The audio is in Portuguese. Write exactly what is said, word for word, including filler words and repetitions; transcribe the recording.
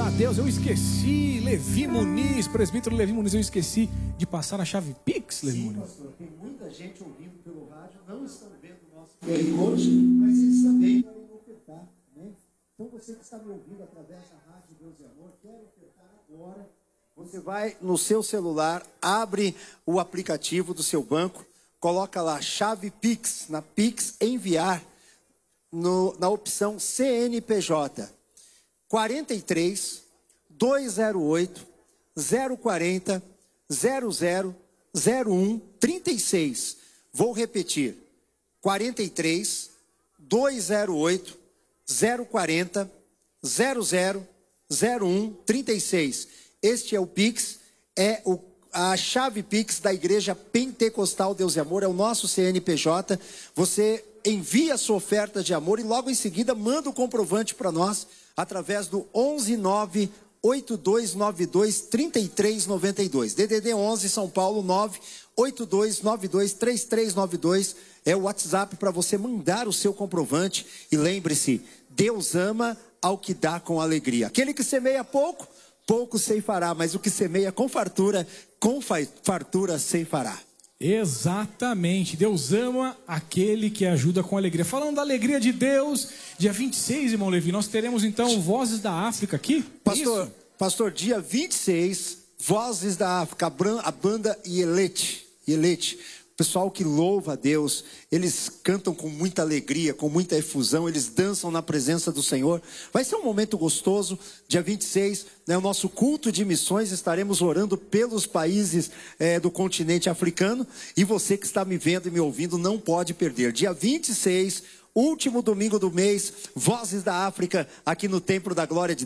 a Deus, eu esqueci, Levi Muniz, presbítero Levi Muniz, eu esqueci de passar a chave Pix, Levi Muniz. Sim, pastor, tem muita gente ouvindo pelo rádio, não estão vendo o nosso Q R Code, mas eles também podem ofertar, né? Então você que está me ouvindo através da Rádio Deus e Amor, quer ofertar agora, você vai no seu celular, abre o aplicativo do seu banco, coloca lá chave Pix, na Pix enviar, no, na opção C N P J, quarenta e três, duzentos e oito, zero quarenta, zero zero, zero um, trinta e seis. Vou repetir, quarenta e três, duzentos e oito, zero quarenta, zero zero, zero um, trinta e seis. Este é o Pix, é o, a chave Pix da Igreja Pentecostal Deus e Amor, é o nosso C N P J. Você envia a sua oferta de amor e logo em seguida manda o comprovante para nós através do onze nove oito dois nove dois três três nove dois. D D D onze São Paulo nove oito dois nove dois três três nove dois é o WhatsApp para você mandar o seu comprovante. E lembre-se, Deus ama ao que dá com alegria. Aquele que semeia pouco, pouco ceifará, mas o que semeia com fartura, com fartura ceifará. Exatamente, Deus ama aquele que ajuda com alegria. Falando da alegria de Deus, dia vinte e seis, irmão Levi, nós teremos então Vozes da África aqui? Pastor, Isso? pastor, dia vinte e seis, Vozes da África, a banda Yelete, Yelete, pessoal que louva a Deus, eles cantam com muita alegria, com muita efusão, eles dançam na presença do Senhor. Vai ser um momento gostoso, dia vinte e seis, né, o nosso culto de missões, estaremos orando pelos países é, do continente africano, e você que está me vendo e me ouvindo não pode perder. Dia vinte e seis, último domingo do mês, Vozes da África, aqui no Templo da Glória de Deus.